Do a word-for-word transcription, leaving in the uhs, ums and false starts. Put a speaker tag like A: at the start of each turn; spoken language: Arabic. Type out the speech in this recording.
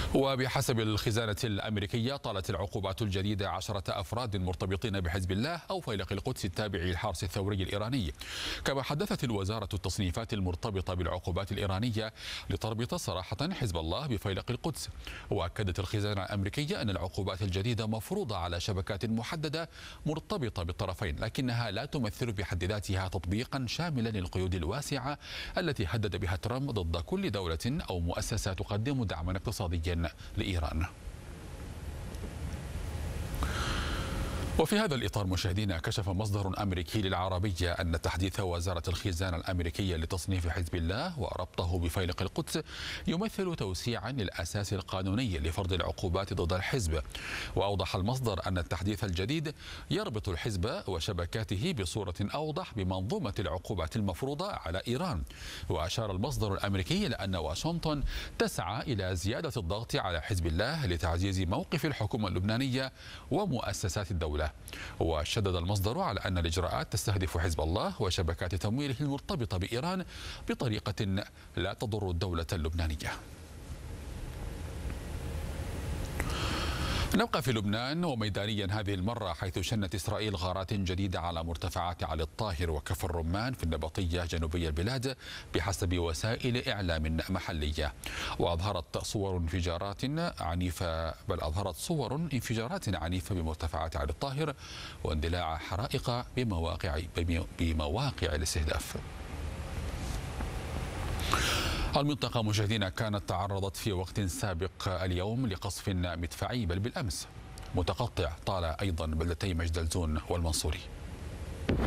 A: وبحسب الخزانة الأمريكية طالت العقوبات الجديدة عشرة أفراد مرتبطين بحزب الله أو فيلق القدس التابع للحرس الثوري الإيراني. كما حدثت الوزارة التصنيفات المرتبطة بالعقوبات الإيرانية لتربط صراحة حزب الله بفيلق القدس. وأكدت الخزانة الأمريكية أن العقوبات الجديدة مفروضة على شبكات محددة مرتبطة بالطرفين، لكنها لا تمثل بحد ذاتها تطبيقا شاملا للقيود الواسعة التي هدد بها ترامب ضد كل دولة أو مؤسسة تقدم دعما اقتصاديا لإيران. وفي هذا الإطار مشاهدينا، كشف مصدر أمريكي للعربية أن تحديث وزارة الخزانة الأمريكية لتصنيف حزب الله وربطه بفيلق القدس يمثل توسيعا للأساس القانوني لفرض العقوبات ضد الحزب. وأوضح المصدر أن التحديث الجديد يربط الحزب وشبكاته بصورة أوضح بمنظومة العقوبات المفروضة على إيران. وأشار المصدر الأمريكي إلى أن واشنطن تسعى إلى زيادة الضغط على حزب الله لتعزيز موقف الحكومة اللبنانية ومؤسسات الدولة. وشدد المصدر على أن الإجراءات تستهدف حزب الله وشبكات تمويله المرتبطة بإيران بطريقة لا تضر الدولة اللبنانية. نبقى في لبنان وميدانيا هذه المرة، حيث شنت إسرائيل غارات جديدة على مرتفعات علي الطاهر وكفر الرمان في النبطية جنوبي البلاد بحسب وسائل إعلام محلية. وأظهرت صور انفجارات عنيفة بل أظهرت صور انفجارات عنيفة بمرتفعات علي الطاهر واندلاع حرائق بمواقع بمواقع الاستهداف. المنطقة مشاهدينا كانت تعرضت في وقت سابق اليوم لقصف مدفعي بل بالأمس متقطع طال أيضا بلدتي مجدلزون والمنصوري.